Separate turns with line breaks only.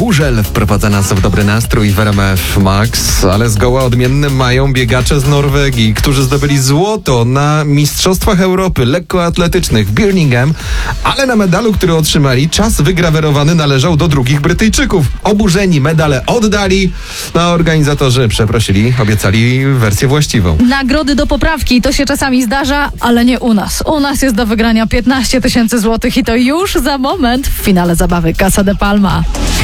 Kurzel wprowadza nas w dobry nastrój w RMF Max, ale zgoła odmienny mają biegacze z Norwegii, którzy zdobyli złoto na Mistrzostwach Europy lekkoatletycznych w Birmingham, ale na medalu, który otrzymali, czas wygrawerowany należał do drugich Brytyjczyków. Oburzeni medale oddali, a organizatorzy przeprosili, obiecali wersję właściwą.
Nagrody do poprawki, to się czasami zdarza, ale nie u nas. U nas jest do wygrania 15 000 złotych i to już za moment w finale zabawy Casa de Palma.